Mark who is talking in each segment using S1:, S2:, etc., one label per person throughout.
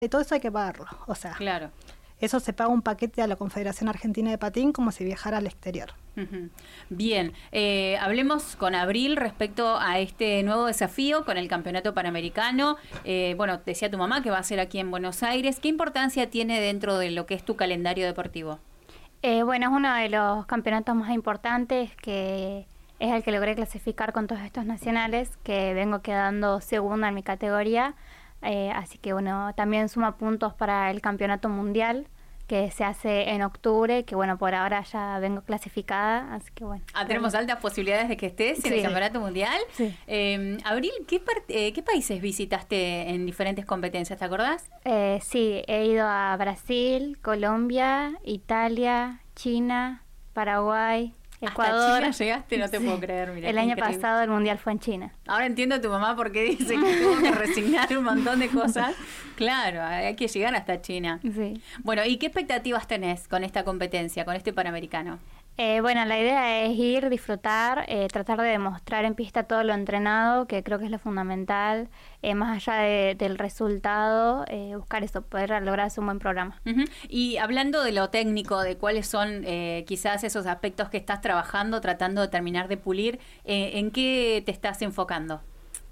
S1: y todo eso hay que pagarlo. O sea,
S2: claro.
S1: Eso se paga un paquete a la Confederación Argentina de Patín como si viajara al exterior.
S2: Bien, hablemos con Abril respecto a este nuevo desafío con el Campeonato Panamericano. Bueno, decía tu mamá que va a ser aquí en Buenos Aires. ¿Qué importancia tiene dentro de lo que es tu calendario deportivo?
S3: Bueno, es uno de los campeonatos más importantes, que es el que logré clasificar con todos estos nacionales, que vengo quedando segunda en mi categoría. Así que bueno, también suma puntos para el campeonato mundial que se hace en octubre, que bueno, por ahora ya vengo clasificada, así que bueno.
S2: Tenemos altas posibilidades de que estés en el campeonato mundial.
S3: Sí.
S2: Abril, ¿qué países visitaste en diferentes competencias, te acordás?
S3: Sí, he ido a Brasil, Colombia, Italia, China, Paraguay, Ecuador.
S2: ¿Hasta China llegaste? No te puedo creer. Mira,
S3: el año pasado el mundial fue en China.
S2: Ahora entiendo a tu mamá por qué dice que tuvo que resignar un montón de cosas. Claro, hay que llegar hasta China.
S3: Sí.
S2: Bueno, ¿y qué expectativas tenés con esta competencia, con este Panamericano?
S3: Bueno, la idea es ir, disfrutar, tratar de demostrar en pista todo lo entrenado, que creo que es lo fundamental, más allá del resultado, buscar eso, poder lograr un buen programa.
S2: Y hablando de lo técnico, de cuáles son quizás esos aspectos que estás trabajando, tratando de terminar de pulir, ¿en qué te estás enfocando?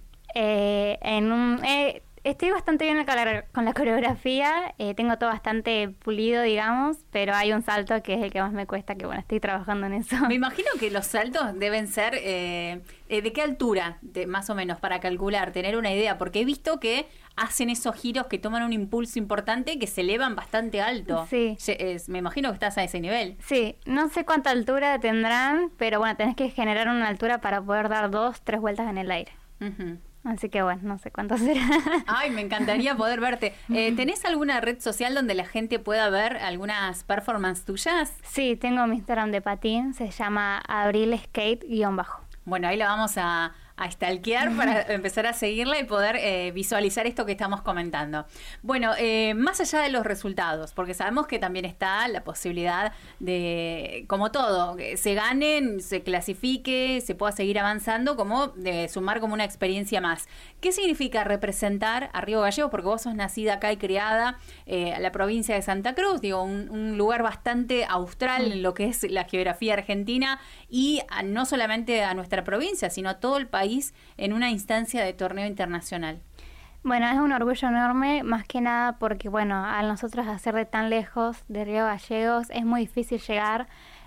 S3: Estoy bastante bien con la coreografía, tengo todo bastante pulido, digamos, pero hay un salto que es el que más me cuesta, que bueno, estoy trabajando en eso.
S2: Me imagino que los saltos deben ser, ¿de qué altura, más o menos, para calcular, tener una idea? Porque he visto que hacen esos giros que toman un impulso importante, que se elevan bastante alto.
S3: Sí.
S2: Me imagino que estás a ese nivel.
S3: Sí, no sé cuánta altura tendrán, pero bueno, tenés que generar una altura para poder dar 2-3 vueltas en el aire. Así que bueno, no sé cuánto será.
S2: Ay, me encantaría poder verte. ¿Tenés alguna red social donde la gente pueda ver algunas performances tuyas?
S3: Sí, tengo mi Instagram de patín, se llama abrilskate_.
S2: Bueno, ahí la vamos a stalkear para empezar a seguirla y poder visualizar esto que estamos comentando. Bueno, más allá de los resultados, porque sabemos que también está la posibilidad de, como todo, que se ganen, se clasifique, se pueda seguir avanzando, como de sumar como una experiencia más. ¿Qué significa representar a Río Gallegos? Porque vos sos nacida acá y criada a la provincia de Santa Cruz, digo, un lugar bastante austral en lo que es la geografía argentina, y no solamente a nuestra provincia, sino a todo el país en una instancia de torneo internacional.
S3: Bueno, es un orgullo enorme, más que nada porque, bueno, al nosotros hacer de tan lejos de Río Gallegos es muy difícil llegar,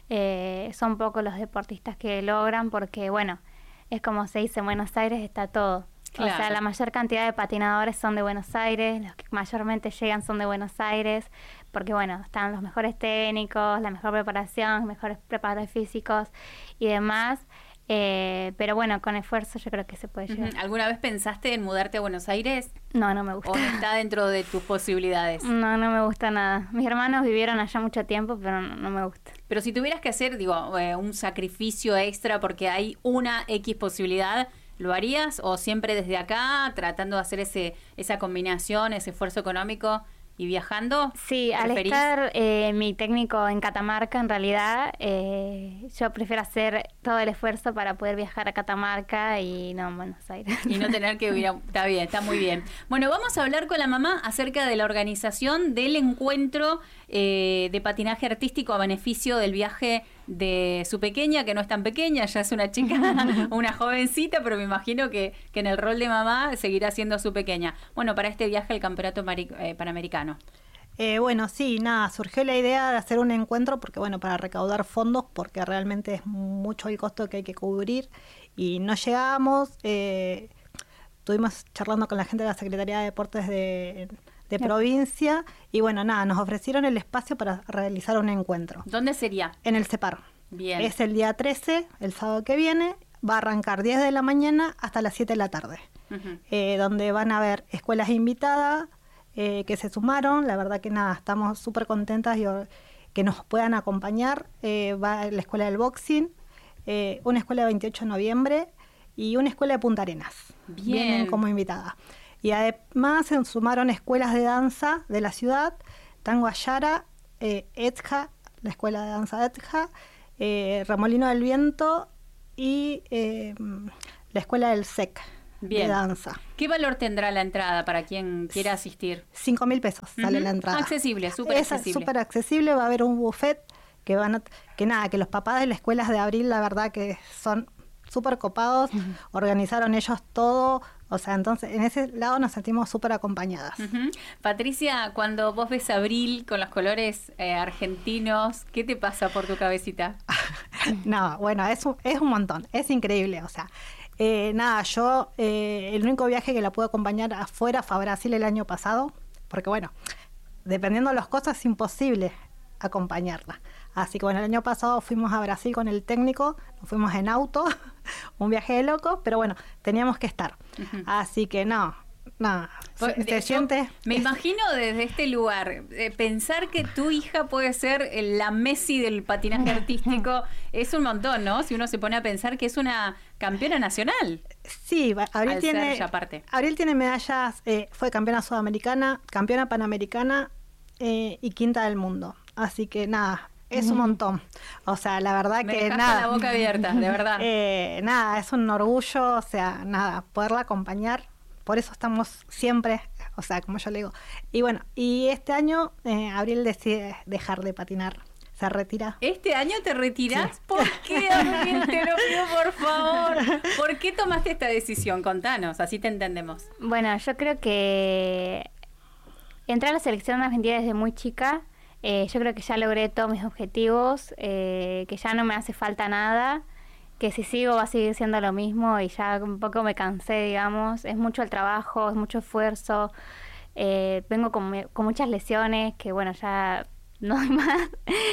S3: son pocos los deportistas que logran porque, bueno, es como se dice, en Buenos Aires está todo. Claro. O sea, la mayor cantidad de patinadores son de Buenos Aires, los que mayormente llegan son de Buenos Aires, porque bueno, están los mejores técnicos, la mejor preparación, los mejores preparadores físicos y demás. Pero bueno, con esfuerzo yo creo que se puede llegar.
S2: ¿Alguna vez pensaste en mudarte a Buenos Aires?
S3: No, no me gusta.
S2: ¿O no está dentro de tus posibilidades?
S3: No, no me gusta nada. Mis hermanos vivieron allá mucho tiempo, pero no me gusta.
S2: Pero si tuvieras que hacer, digo, un sacrificio extra porque hay una X posibilidad, ¿lo harías? ¿O siempre desde acá, tratando de hacer esa combinación, ese esfuerzo económico y viajando?
S3: Sí, al estar mi técnico en Catamarca, en realidad, yo prefiero hacer todo el esfuerzo para poder viajar a Catamarca y no a Buenos Aires.
S2: Y no tener que vivir. Está bien, está muy bien. Bueno, vamos a hablar con la mamá acerca de la organización del encuentro de patinaje artístico a beneficio del viaje de su pequeña, que no es tan pequeña, ya es una chica, una jovencita, pero me imagino que en el rol de mamá seguirá siendo su pequeña. Bueno, para este viaje al Campeonato Panamericano.
S1: Bueno, sí, nada, surgió la idea de hacer un encuentro porque, bueno, para recaudar fondos, porque realmente es mucho el costo que hay que cubrir y no llegamos. Estuvimos charlando con la gente de la Secretaría de Deportes de provincia y bueno, nada, nos ofrecieron el espacio para realizar un encuentro.
S2: ¿Dónde sería?
S1: En el CEPAR.
S2: Bien.
S1: Es el día 13, el sábado que viene, va a arrancar 10 de la mañana hasta las 7 de la tarde, donde van a haber escuelas invitadas que se sumaron. La verdad que nada, estamos súper contentas y que nos puedan acompañar. Va la escuela del boxing, una escuela de 28 de noviembre y una escuela de Punta Arenas.
S2: Bien.
S1: Vienen como invitada. Y además se sumaron escuelas de danza de la ciudad, Tango Ayara, ETJA, la escuela de danza ETJA, Remolino del Viento y la escuela del SEC, de danza.
S2: ¿Qué valor tendrá la entrada para quien quiera asistir?
S1: 5.000 pesos sale la entrada.
S2: Accesible, súper accesible.
S1: Es súper accesible, va a haber un buffet que que los papás de las escuelas de Abril, la verdad que son súper copados, organizaron ellos todo, o sea, entonces en ese lado nos sentimos súper acompañadas.
S2: Patricia, cuando vos ves Abril con los colores argentinos, ¿qué te pasa por tu cabecita?
S1: No, bueno, es un montón, es increíble, o sea, yo el único viaje que la pude acompañar afuera fue a Brasil el año pasado, porque bueno, dependiendo de los costos es imposible acompañarla. Así que bueno, el año pasado fuimos a Brasil con el técnico, nos fuimos en auto, un viaje de loco, pero bueno, teníamos que estar. Así que se siente...
S2: Me imagino desde este lugar, pensar que tu hija puede ser la Messi del patinaje artístico es un montón, ¿no? Si uno se pone a pensar que es una campeona nacional.
S1: Sí, Abril tiene medallas, fue campeona sudamericana, campeona panamericana y quinta del mundo. Así que es un montón. O sea, la verdad
S2: me
S1: que
S2: dejaste la boca abierta, de verdad.
S1: Es un orgullo, o sea, poderla acompañar. Por eso estamos siempre, o sea, como yo le digo. Y bueno, y este año Abril decide dejar de patinar. Se retira.
S2: ¿Este año te retiras? Sí. ¿Por qué, Abril? Te lo pido, por favor. ¿Por qué tomaste esta decisión? Contanos, así te entendemos.
S3: Bueno, yo creo que entré a la selección argentina desde muy chica. Yo creo que ya logré todos mis objetivos, que ya no me hace falta nada, que si sigo va a seguir siendo lo mismo y ya un poco me cansé, digamos. Es mucho el trabajo, es mucho esfuerzo. Vengo con muchas lesiones que, bueno, ya no doy más.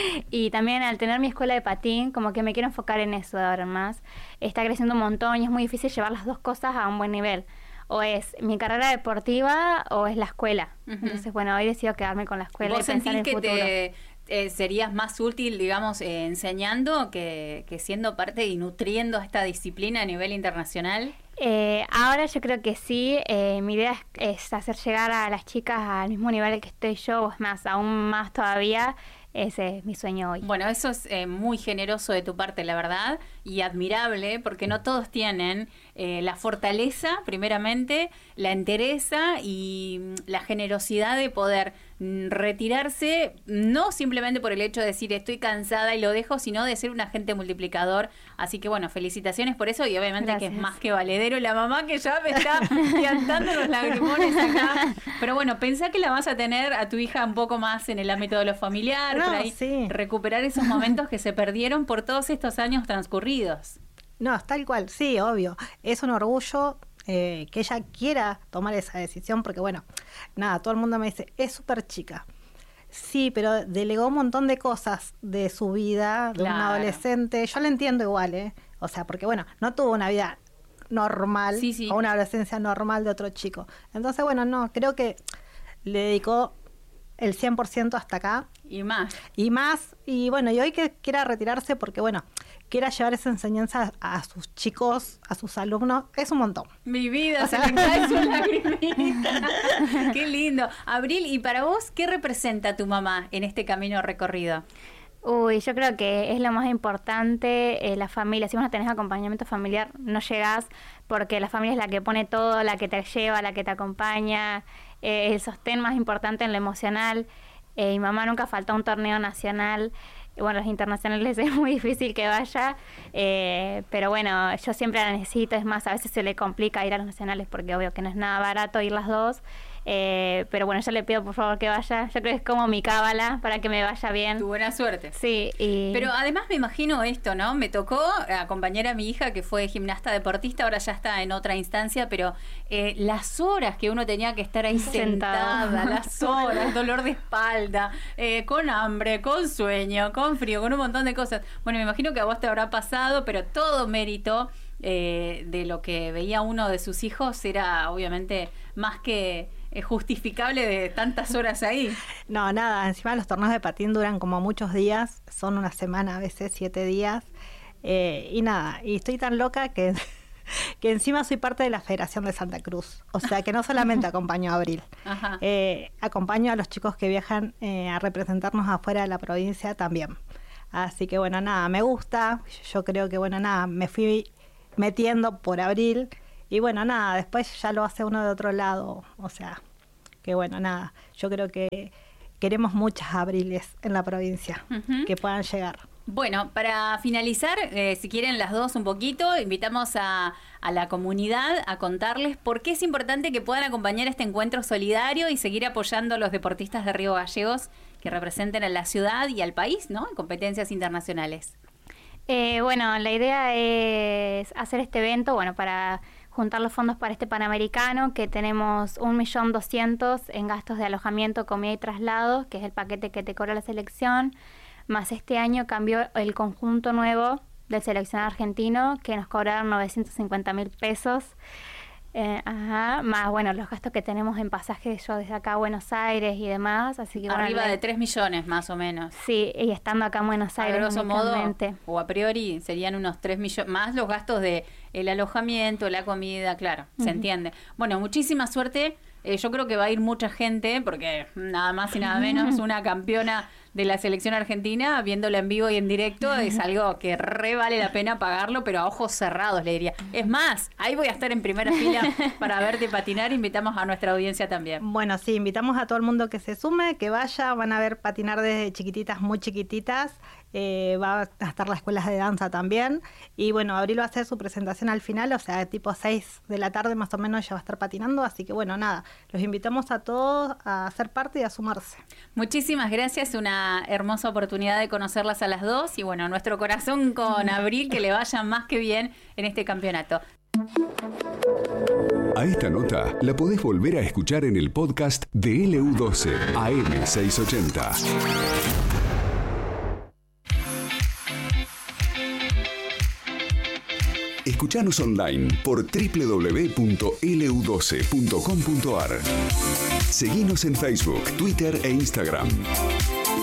S3: Y también al tener mi escuela de patín, como que me quiero enfocar en eso de ahora en más. Está creciendo un montón y es muy difícil llevar las dos cosas a un buen nivel. O es mi carrera deportiva o es la escuela. Entonces, bueno, hoy decido quedarme con la escuela y pensar en el futuro. ¿Vos sentís
S2: que serías más útil, digamos, enseñando que siendo parte y nutriendo esta disciplina a nivel internacional?
S3: Ahora yo creo que sí. Mi idea es hacer llegar a las chicas al mismo nivel que estoy yo, o es más, aún más todavía. Ese es mi sueño hoy.
S2: Bueno, eso es muy generoso de tu parte, la verdad, y admirable, porque no todos tienen la fortaleza, primeramente, la entereza y la generosidad de poder retirarse, no simplemente por el hecho de decir estoy cansada y lo dejo, sino de ser un agente multiplicador. Así que bueno, felicitaciones por eso y obviamente Gracias. Que es más que valedero. La mamá que ya me está piantando los lagrimones acá. Pero bueno, pensá que la vas a tener a tu hija un poco más en el ámbito de lo familiar, por ahí recuperar esos momentos que se perdieron por todos estos años transcurridos.
S1: No, es tal cual, sí, obvio. Es un orgullo que ella quiera tomar esa decisión, porque bueno, todo el mundo me dice, es súper chica. Sí, pero delegó un montón de cosas de su vida, de una adolescente. Yo la entiendo igual, o sea, porque bueno, no tuvo una vida normal o una adolescencia normal de otro chico. Entonces, bueno, creo que le dedicó el 100% hasta acá.
S2: Y más.
S1: Y bueno, y hoy que quiera retirarse porque, bueno, quiera llevar esa enseñanza a sus chicos, a sus alumnos, es un montón.
S2: Mi vida, se me cae su lagrimita. Qué lindo. Abril, ¿y para vos qué representa tu mamá en este camino recorrido?
S3: Uy, yo creo que es lo más importante, la familia. Si vos no tenés acompañamiento familiar, no llegás, porque la familia es la que pone todo, la que te lleva, la que te acompaña, el sostén más importante en lo emocional. Mi mamá nunca faltó a un torneo nacional. Bueno, los internacionales es muy difícil que vaya, pero bueno, yo siempre la necesito. Es más, a veces se le complica ir a los nacionales porque obvio que no es nada barato ir las dos. Pero bueno, yo le pido por favor que vaya. Yo creo que es como mi cábala para que me vaya bien.
S2: Tu buena suerte.
S3: Sí.
S2: Pero además me imagino esto, ¿no? Me tocó acompañar a mi hija que fue gimnasta deportista, ahora ya está en otra instancia, pero las horas que uno tenía que estar ahí sentada, las horas, dolor de espalda, con hambre, con sueño, con frío, con un montón de cosas. Bueno, me imagino que a vos te habrá pasado, pero todo mérito de lo que veía uno de sus hijos era obviamente más que justificable de tantas horas ahí.
S1: No, nada, encima los torneos de patín duran como muchos días, son una semana a veces, 7 días, y nada, y estoy tan loca que encima soy parte de la Federación de Santa Cruz, o sea que no solamente acompaño a Abril, acompaño a los chicos que viajan a representarnos afuera de la provincia también. Así que bueno, nada, me gusta, yo creo que bueno, nada, me fui metiendo por Abril, Y bueno, nada, después ya lo hace uno de otro lado. O sea, que bueno, nada, yo creo que queremos muchas abriles en la provincia que puedan llegar.
S2: Bueno, para finalizar, si quieren las dos un poquito, invitamos a la comunidad a contarles por qué es importante que puedan acompañar este encuentro solidario y seguir apoyando a los deportistas de Río Gallegos que representen a la ciudad y al país, ¿no?, en competencias internacionales.
S3: Bueno, la idea es hacer este evento, bueno, para juntar los fondos para este Panamericano, que tenemos 1.200.000 en gastos de alojamiento, comida y traslados, que es el paquete que te cobra la selección. Más este año cambió el conjunto nuevo del seleccionado argentino, que nos cobraron 950.000 pesos. Más, bueno, los gastos que tenemos en pasajes yo desde acá a Buenos Aires y demás. Así que
S2: arriba
S3: bueno,
S2: de 3 millones más o menos.
S3: Sí, y estando acá en Buenos Aires.
S2: A grosso modo, o a priori, serían unos 3 millones, más los gastos de el alojamiento, la comida, claro, se entiende. Bueno, muchísima suerte. Yo creo que va a ir mucha gente, porque nada más y nada menos una campeona de la selección argentina, viéndola en vivo y en directo, es algo que re vale la pena pagarlo, pero a ojos cerrados, le diría. Es más, ahí voy a estar en primera fila para verte patinar. Invitamos a nuestra audiencia también.
S1: Bueno, sí, invitamos a todo el mundo que se sume, que vaya. Van a ver patinar desde chiquititas, muy chiquititas. Va a estar las escuelas de danza también. Y bueno, Abril va a hacer su presentación al final, o sea, tipo 6 de la tarde más o menos ya va a estar patinando. Así que bueno, nada, los invitamos a todos a ser parte y a sumarse.
S2: Muchísimas gracias, una hermosa oportunidad de conocerlas a las dos. Y bueno, nuestro corazón con Abril, que le vaya más que bien en este campeonato.
S4: A esta nota la podés volver a escuchar en el podcast de LU12 AM680. Escuchanos online por www.lu12.com.ar. Seguinos en Facebook, Twitter e Instagram.